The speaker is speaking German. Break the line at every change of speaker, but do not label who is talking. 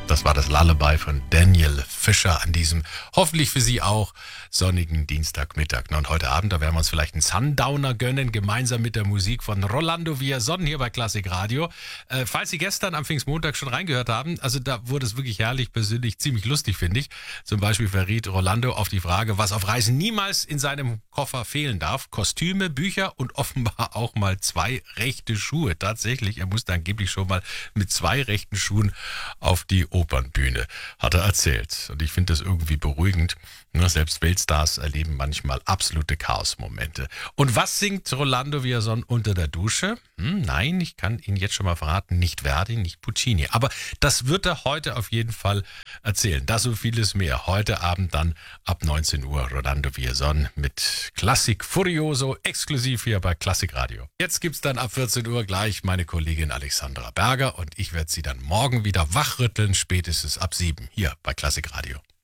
Das war das Lullaby von Daniel Fischer an diesem, hoffentlich für Sie auch, sonnigen Dienstagmittag. Und heute Abend, da werden wir uns vielleicht einen Sundowner gönnen, gemeinsam mit der Musik von Rolando Villazón hier bei Klassik Radio. Falls Sie gestern am Pfingstmontag schon reingehört haben, also da wurde es wirklich herrlich, persönlich ziemlich lustig, finde ich. Zum Beispiel verriet Rolando auf die Frage, was auf Reisen niemals in seinem Koffer fehlen darf. Kostüme, Bücher und offenbar auch mal 2 rechte Schuhe. Tatsächlich, er musste angeblich schon mal mit 2 rechten Schuhen auf die Opernbühne, hat er erzählt. Und ich finde das irgendwie beruhigend. Selbst Weltstars erleben manchmal absolute Chaosmomente. Und was singt Rolando Villazón unter der Dusche? Nein, ich kann Ihnen jetzt schon mal verraten, nicht Verdi, nicht Puccini. Aber das wird er heute auf jeden Fall erzählen. Das und vieles mehr. Heute Abend dann ab 19 Uhr Rolando Villazón mit Klassik Furioso, exklusiv hier bei Klassik Radio. Jetzt gibt's dann ab 14 Uhr gleich meine Kollegin Alexandra Berger und ich werde Sie dann morgen wieder wachrütteln, spätestens ab 7 hier bei Klassik Radio.